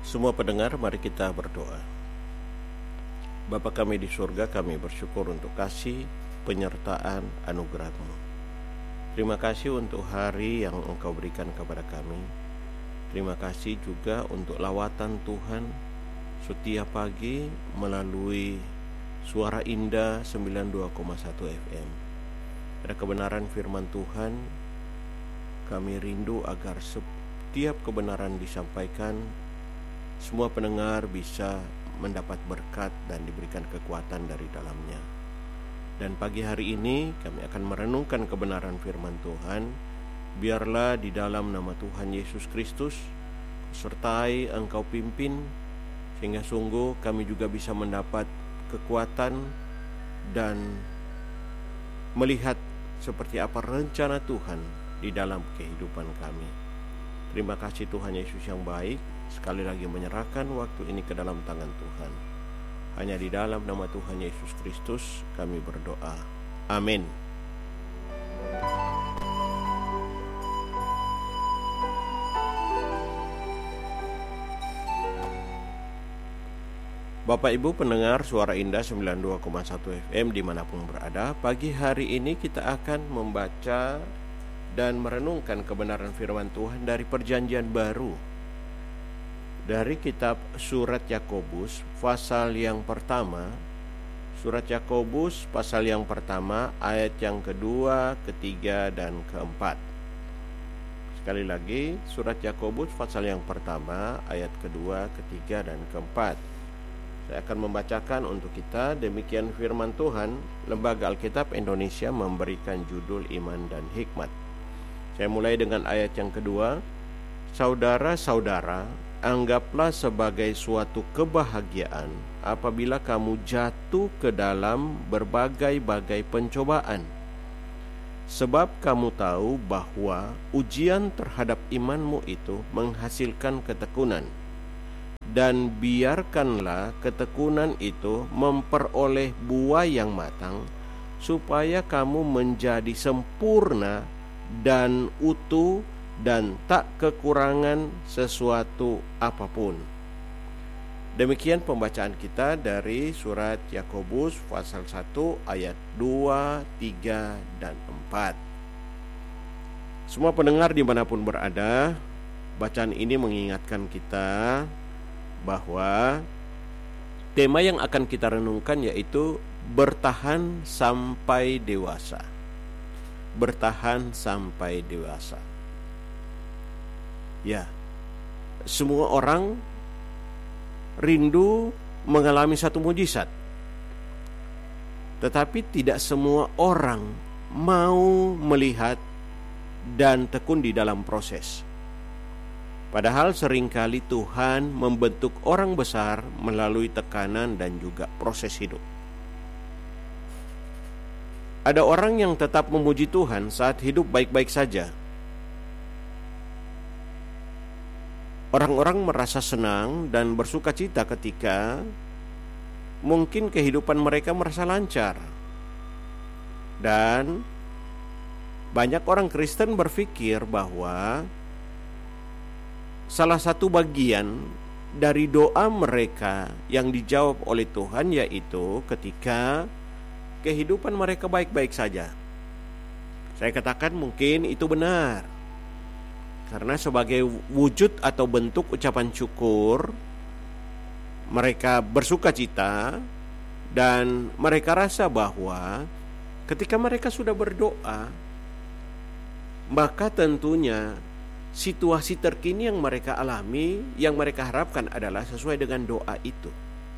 Semua pendengar, mari kita berdoa. Bapa kami di surga, kami bersyukur untuk kasih, penyertaan, anugerah-Mu. Terima kasih untuk hari yang Engkau berikan kepada kami. Terima kasih juga untuk lawatan Tuhan setiap pagi melalui Suara Indah 92,1 FM. Ada kebenaran firman Tuhan, kami rindu agar setiap kebenaran disampaikan, semua pendengar bisa mendapat berkat dan diberikan kekuatan dari dalamnya. Dan pagi hari ini kami akan merenungkan kebenaran firman Tuhan. Biarlah di dalam nama Tuhan Yesus Kristus sertai Engkau pimpin, sehingga sungguh kami juga bisa mendapat kekuatan dan melihat seperti apa rencana Tuhan di dalam kehidupan kami. Terima kasih Tuhan Yesus yang baik. Sekali lagi menyerahkan waktu ini ke dalam tangan Tuhan. Hanya di dalam nama Tuhan Yesus Kristus kami berdoa. Amin. Bapak Ibu pendengar Suara Indah 92,1 FM dimanapun berada, pagi hari ini kita akan membaca dan merenungkan kebenaran firman Tuhan dari Perjanjian Baru. Dari kitab Surat Yakobus pasal yang pertama. Surat Yakobus pasal yang pertama ayat yang kedua, ketiga, dan keempat. Sekali lagi, Surat Yakobus pasal yang pertama ayat kedua, ketiga, dan keempat. Saya akan membacakan untuk kita. Demikian firman Tuhan. Lembaga Alkitab Indonesia memberikan judul Iman dan Hikmat. Saya mulai dengan ayat yang kedua. Saudara-saudara, anggaplah sebagai suatu kebahagiaan apabila kamu jatuh ke dalam berbagai-bagai pencobaan. Sebab kamu tahu bahwa ujian terhadap imanmu itu menghasilkan ketekunan. Dan biarkanlah ketekunan itu memperoleh buah yang matang, supaya kamu menjadi sempurna dan utuh dan tak kekurangan sesuatu apapun. Demikian pembacaan kita dari Surat Yakobus pasal 1 ayat 2, 3, dan 4. Semua pendengar dimanapun berada, bacaan ini mengingatkan kita bahwa tema yang akan kita renungkan yaitu bertahan sampai dewasa. Bertahan sampai dewasa. Ya, semua orang rindu mengalami satu mujizat. Tetapi tidak semua orang mau melihat dan tekun di dalam proses. Padahal seringkali Tuhan membentuk orang besar melalui tekanan dan juga proses hidup. Ada orang yang tetap memuji Tuhan saat hidup baik-baik saja. Orang-orang merasa senang dan bersuka cita ketika mungkin kehidupan mereka merasa lancar. Dan banyak orang Kristen berpikir bahwa salah satu bagian dari doa mereka yang dijawab oleh Tuhan yaitu ketika kehidupan mereka baik-baik saja. Saya katakan mungkin itu benar, karena sebagai wujud atau bentuk ucapan syukur, mereka bersuka cita dan mereka rasa bahwa ketika mereka sudah berdoa, maka tentunya situasi terkini yang mereka alami, yang mereka harapkan adalah sesuai dengan doa itu.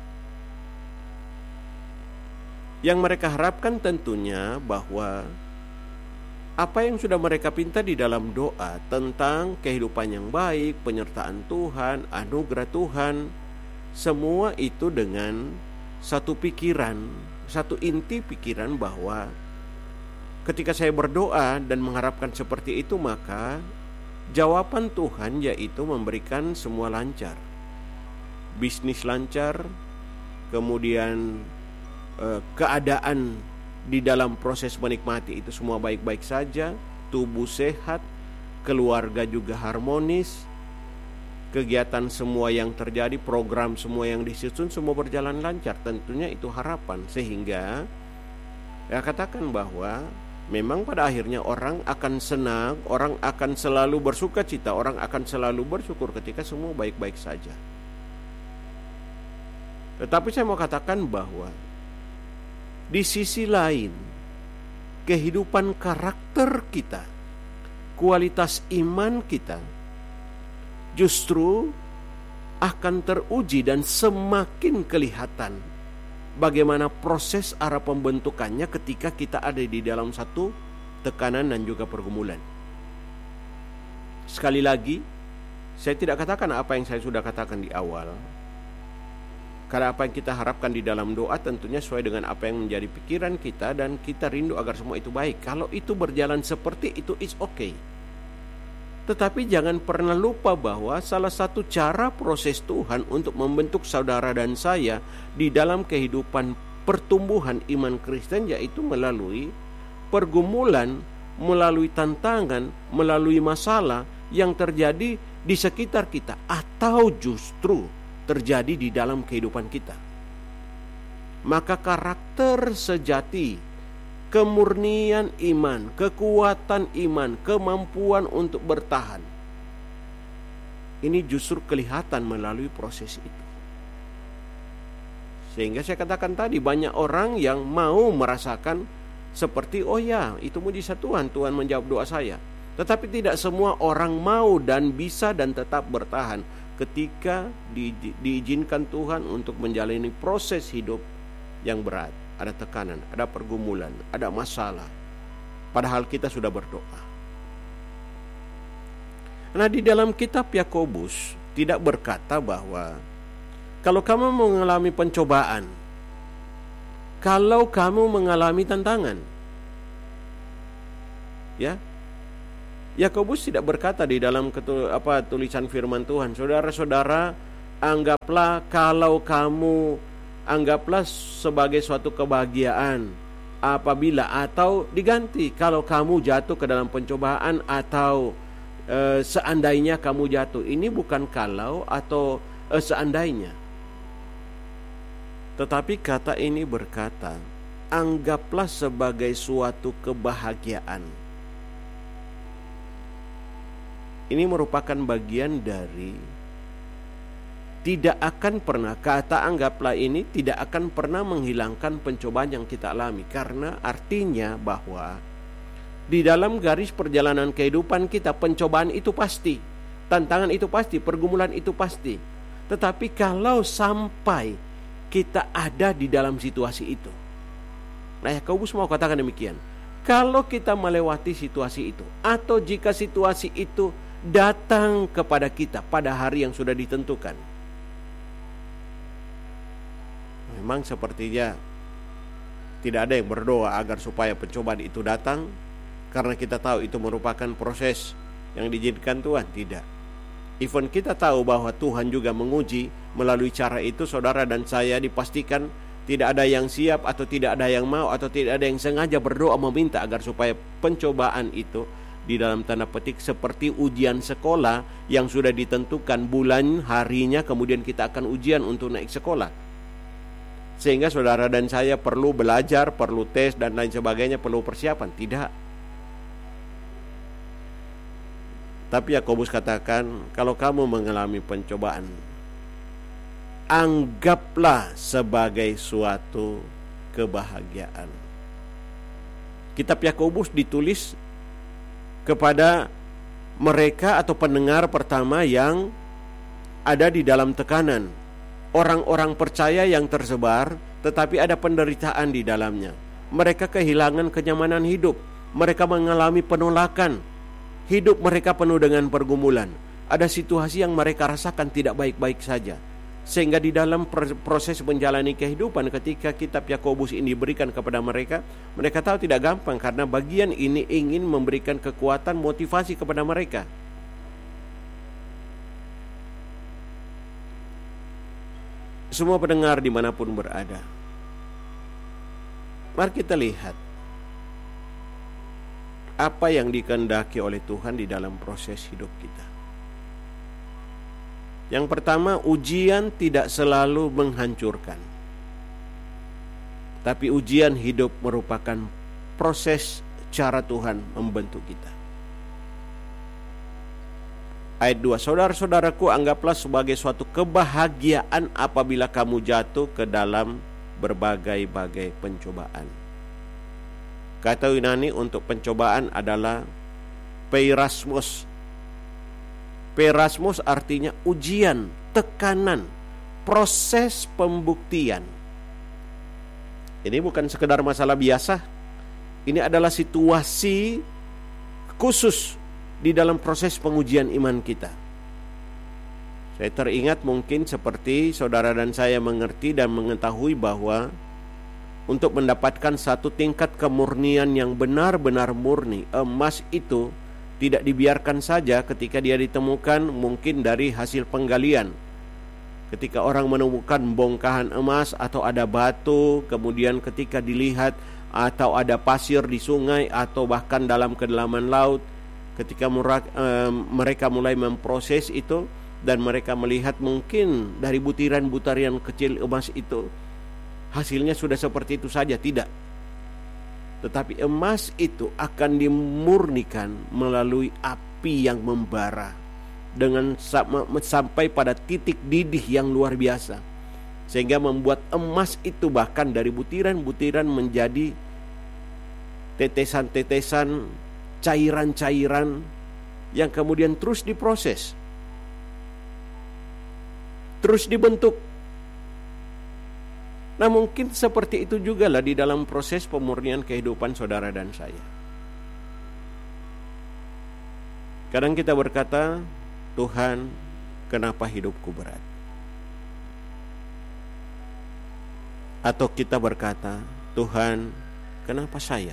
Yang mereka harapkan tentunya bahwa apa yang sudah mereka pinta di dalam doa tentang kehidupan yang baik, penyertaan Tuhan, anugerah Tuhan, semua itu dengan satu pikiran, satu inti pikiran bahwa ketika saya berdoa dan mengharapkan seperti itu, maka jawaban Tuhan yaitu memberikan semua lancar. Bisnis lancar, kemudian keadaan di dalam proses menikmati itu semua baik-baik saja, tubuh sehat, keluarga juga harmonis, kegiatan semua yang terjadi, program semua yang disusun, semua berjalan lancar. Tentunya itu harapan, sehingga ya katakan bahwa memang pada akhirnya orang akan senang, orang akan selalu bersuka cita, orang akan selalu bersyukur ketika semua baik-baik saja. Tetapi saya mau katakan bahwa di sisi lain, kehidupan karakter kita, kualitas iman kita justru akan teruji dan semakin kelihatan bagaimana proses arah pembentukannya ketika kita ada di dalam satu tekanan dan juga pergumulan. Sekali lagi, saya tidak katakan apa yang saya sudah katakan di awal, karena apa yang kita harapkan di dalam doa tentunya sesuai dengan apa yang menjadi pikiran kita, dan kita rindu agar semua itu baik. Kalau itu berjalan seperti itu, it's okay. Tetapi jangan pernah lupa bahwa salah satu cara proses Tuhan untuk membentuk saudara dan saya di dalam kehidupan pertumbuhan iman Kristen, yaitu melalui pergumulan, melalui tantangan, melalui masalah yang terjadi di sekitar kita, atau justru terjadi di dalam kehidupan kita. Maka karakter sejati, kemurnian iman, kekuatan iman, kemampuan untuk bertahan, ini justru kelihatan melalui proses itu. Sehingga saya katakan tadi, banyak orang yang mau merasakan seperti, oh ya, itu mujizat Tuhan, Tuhan menjawab doa saya. Tetapi tidak semua orang mau dan bisa dan tetap bertahan ketika diizinkan Tuhan untuk menjalani proses hidup yang berat. Ada tekanan, ada pergumulan, ada masalah, padahal kita sudah berdoa. Nah, di dalam kitab Yakobus tidak berkata bahwa kalau kamu mengalami pencobaan, kalau kamu mengalami tantangan, ya, Yakobus tidak berkata di dalam tulisan firman Tuhan, saudara-saudara, anggaplah sebagai suatu kebahagiaan apabila, atau diganti, kalau kamu jatuh ke dalam pencobaan, atau seandainya kamu jatuh. Ini bukan kalau atau seandainya, tetapi kata ini berkata, anggaplah sebagai suatu kebahagiaan. Ini merupakan bagian dari tidak akan pernah, kata anggaplah ini tidak akan pernah menghilangkan pencobaan yang kita alami. Karena artinya bahwa di dalam garis perjalanan kehidupan kita, pencobaan itu pasti, tantangan itu pasti, pergumulan itu pasti. Tetapi kalau sampai kita ada di dalam situasi itu, nah Yakobus mau katakan demikian, kalau kita melewati situasi itu, atau jika situasi itu datang kepada kita pada hari yang sudah ditentukan, memang sepertinya tidak ada yang berdoa agar supaya pencobaan itu datang, karena kita tahu itu merupakan proses yang diizinkan Tuhan. Tidak. Even kita tahu bahwa Tuhan juga menguji melalui cara itu, saudara dan saya dipastikan tidak ada yang siap, atau tidak ada yang mau, atau tidak ada yang sengaja berdoa meminta agar supaya pencobaan itu, di dalam tanda petik seperti ujian sekolah yang sudah ditentukan bulan, harinya, kemudian kita akan ujian untuk naik sekolah. Sehingga saudara dan saya perlu belajar, perlu tes dan lain sebagainya, perlu persiapan. Tidak. Tapi Yakobus katakan, kalau kamu mengalami pencobaan, anggaplah sebagai suatu kebahagiaan. Kitab Yakobus ditulis kepada mereka atau pendengar pertama yang ada di dalam tekanan, orang-orang percaya yang tersebar, tetapi ada penderitaan di dalamnya. Mereka kehilangan kenyamanan hidup, mereka mengalami penolakan, hidup mereka penuh dengan pergumulan. Ada situasi yang mereka rasakan tidak baik-baik saja. Sehingga di dalam proses menjalani kehidupan, ketika kitab Yakobus ini diberikan kepada mereka, mereka tahu tidak gampang, karena bagian ini ingin memberikan kekuatan, motivasi kepada mereka. Semua pendengar dimanapun berada, mari kita lihat apa yang dikehendaki oleh Tuhan di dalam proses hidup kita. Yang pertama, ujian tidak selalu menghancurkan, tapi ujian hidup merupakan proses cara Tuhan membentuk kita. Ayat 2, saudara-saudaraku, anggaplah sebagai suatu kebahagiaan apabila kamu jatuh ke dalam berbagai-bagai pencobaan. Kata Yunani untuk pencobaan adalah peirasmos. Peirasmos artinya ujian, tekanan, proses pembuktian. Ini bukan sekedar masalah biasa. Ini adalah situasi khusus di dalam proses pengujian iman kita. Saya teringat mungkin seperti saudara dan saya mengerti dan mengetahui bahwa untuk mendapatkan satu tingkat kemurnian yang benar-benar murni, emas itu tidak dibiarkan saja ketika dia ditemukan mungkin dari hasil penggalian. Ketika orang menemukan bongkahan emas atau ada batu, kemudian ketika dilihat atau ada pasir di sungai atau bahkan dalam kedalaman laut, ketika mereka mulai memproses itu dan mereka melihat mungkin dari butiran-butiran kecil emas itu hasilnya sudah seperti itu saja, tidak. Tetapi emas itu akan dimurnikan melalui api yang membara dengan sampai pada titik didih yang luar biasa, sehingga membuat emas itu bahkan dari butiran-butiran menjadi tetesan-tetesan, cairan-cairan yang kemudian terus diproses, terus dibentuk. Nah, mungkin seperti itu juga lah di dalam proses pemurnian kehidupan saudara dan saya. Kadang kita berkata, Tuhan, kenapa hidupku berat? Atau kita berkata, Tuhan, kenapa saya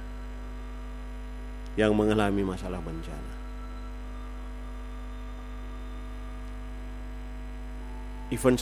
yang mengalami masalah bencana? Even